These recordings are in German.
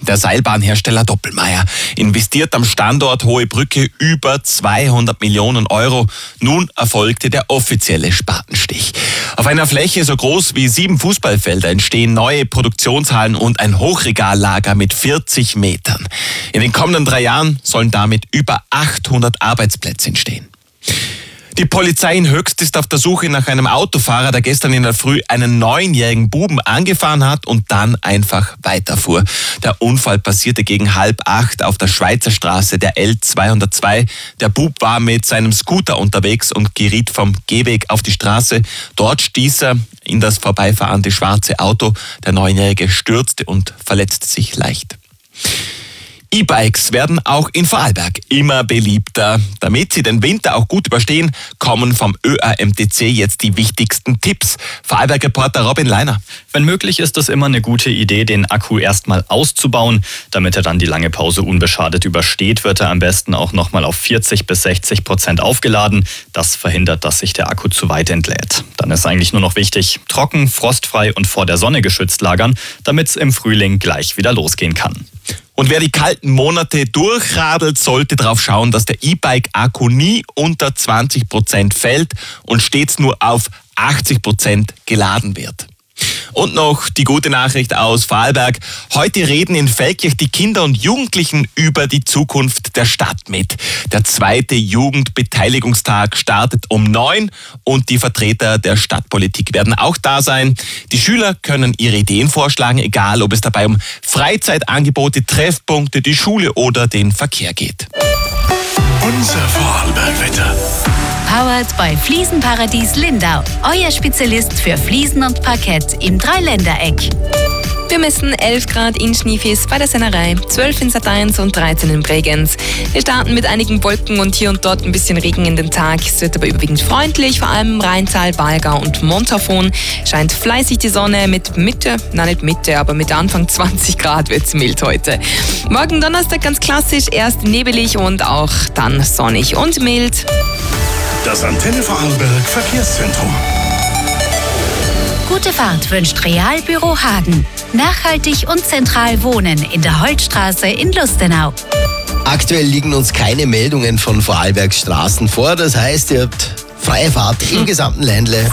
Der Seilbahnhersteller Doppelmayr investiert am Standort Hohe Brücke über 200 Millionen Euro. Nun erfolgte der offizielle Spatenstich. Auf einer Fläche so groß wie 7 Fußballfelder entstehen neue Produktionshallen und ein Hochregallager mit 40 Metern. In den kommenden 3 Jahren sollen damit über 800 Arbeitsplätze entstehen. Die Polizei in Höchst ist auf der Suche nach einem Autofahrer, der gestern in der Früh einen 9-jährigen Buben angefahren hat und dann einfach weiterfuhr. Der Unfall passierte gegen 7:30 auf der Schweizer Straße der L202. Der Bub war mit seinem Scooter unterwegs und geriet vom Gehweg auf die Straße. Dort stieß er in das vorbeifahrende schwarze Auto. Der 9-Jährige stürzte und verletzte sich leicht. E-Bikes werden auch in Vorarlberg immer beliebter. Damit sie den Winter auch gut überstehen, kommen vom ÖAMTC jetzt die wichtigsten Tipps. Vorarlberg-Reporter Robin Leiner. Wenn möglich, ist es immer eine gute Idee, den Akku erstmal auszubauen. Damit er dann die lange Pause unbeschadet übersteht, wird er am besten auch nochmal auf 40-60% aufgeladen. Das verhindert, dass sich der Akku zu weit entlädt. Dann ist eigentlich nur noch wichtig, trocken, frostfrei und vor der Sonne geschützt lagern, damit es im Frühling gleich wieder losgehen kann. Und wer die kalten Monate durchradelt, sollte darauf schauen, dass der E-Bike-Akku nie unter 20% fällt und stets nur auf 80% geladen wird. Und noch die gute Nachricht aus Vorarlberg. Heute reden in Feldkirch die Kinder und Jugendlichen über die Zukunft der Stadt mit. Der 2. Jugendbeteiligungstag startet um 9 und die Vertreter der Stadtpolitik werden auch da sein. Die Schüler können ihre Ideen vorschlagen, egal ob es dabei um Freizeitangebote, Treffpunkte, die Schule oder den Verkehr geht. Unser Vorarlberg-Wetter. Powered bei Fliesenparadies Lindau. Euer Spezialist für Fliesen und Parkett im Dreiländereck. Wir messen 11 Grad in Schneefies bei der Sennerei, 12 in St. und 13 in Bregenz. Wir starten mit einigen Wolken und hier und dort ein bisschen Regen in den Tag. Es wird aber überwiegend freundlich, vor allem im Rheintal, Balgau und Montafon. Scheint fleißig die Sonne mit mit Anfang 20 Grad wird es mild heute. Morgen Donnerstag ganz klassisch, erst nebelig und auch dann sonnig und mild. Das Antenne Vorarlberg Verkehrszentrum. Gute Fahrt wünscht Realbüro Hagen. Nachhaltig und zentral wohnen in der Holtstraße in Lustenau. Aktuell liegen uns keine Meldungen von Vorarlbergs Straßen vor. Das heißt, ihr habt freie Fahrt im gesamten Ländle.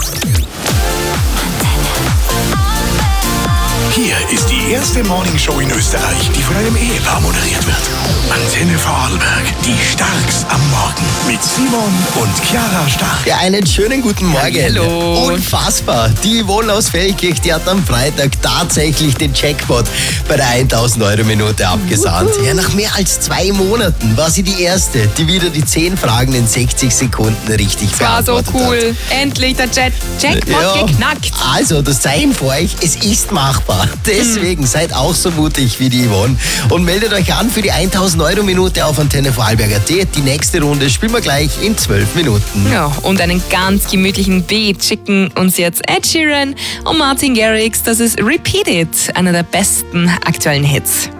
Hier ist die erste Morningshow in Österreich, die von einem Ehepaar moderiert wird. Antenne Vorarlberg, die Starks am Morgen mit Simon und Chiara Stark. Ja, einen schönen guten Morgen. Hallo. Unfassbar. Die Yvonne aus Feldkirch, die hat am Freitag tatsächlich den Jackpot bei der 1000-Euro-Minute abgesahnt. Ja, nach mehr als 2 Monaten war sie die Erste, die wieder die 10 Fragen in 60 Sekunden richtig beantwortet War so cool. hat. Endlich der Jackpot geknackt. Also, das Zeichen für euch, es ist machbar. Deswegen seid auch so mutig wie die Yvonne und meldet euch an für die 1000-Euro-Minute auf Antenne Vorarlberg.at. Die nächste Runde spielen wir gleich in 12 Minuten. Ja, und einen ganz gemütlichen Beat schicken uns jetzt Ed Sheeran und Martin Garrix. Das ist Repeat It, einer der besten aktuellen Hits.